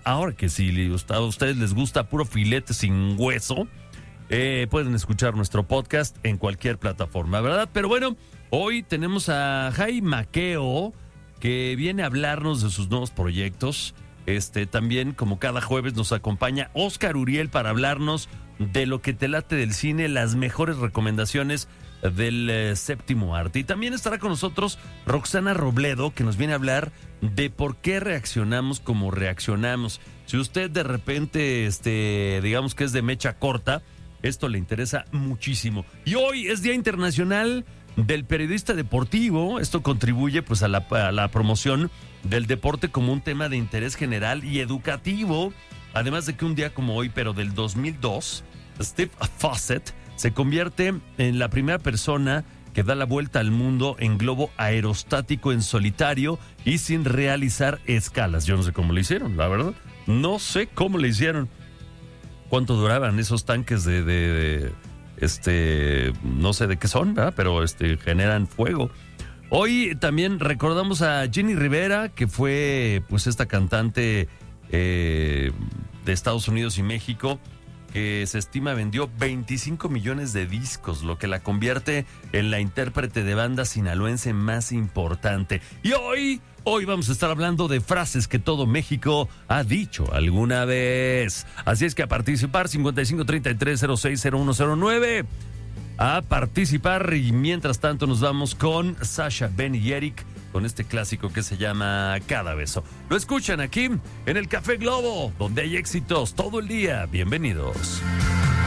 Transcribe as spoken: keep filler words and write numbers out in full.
ahora que si a ustedes les gusta puro filete sin hueso, eh, pueden escuchar nuestro podcast en cualquier plataforma, ¿verdad? Pero bueno, hoy tenemos a Jai Maqueo, que viene a hablarnos de sus nuevos proyectos. Este, también, como cada jueves, nos acompaña Oscar Uriel para hablarnos de lo que te late del cine, las mejores recomendaciones del eh, séptimo arte. Y también estará con nosotros Roxana Robledo, que nos viene a hablar de por qué reaccionamos como reaccionamos. Si usted de repente, este, digamos que es de mecha corta, esto le interesa muchísimo. Y hoy es Día Internacional del Periodista Deportivo. Esto contribuye pues a la, a la promoción del deporte como un tema de interés general y educativo. Además de que un día como hoy, pero del dos mil dos, Steve Fossett se convierte en la primera persona que da la vuelta al mundo en globo aerostático en solitario y sin realizar escalas. Yo no sé cómo le hicieron, la verdad. No sé cómo le hicieron. ¿Cuánto duraban esos tanques de... de, de este, no sé de qué son, ¿verdad? Pero este, generan fuego. Hoy también recordamos a Jenny Rivera, que fue pues esta cantante eh, de Estados Unidos y México, que se estima vendió veinticinco millones de discos, lo que la convierte en la intérprete de banda sinaloense más importante. Y hoy, hoy vamos a estar hablando de frases que todo México ha dicho alguna vez. Así es que a participar, cincuenta y cinco treinta y tres cero seis cero uno cero nueve. A participar, y mientras tanto nos vamos con Sasha, Ben y Eric con este clásico que se llama Cada Beso. Lo escuchan aquí en el Café Globo, donde hay éxitos todo el día. Bienvenidos.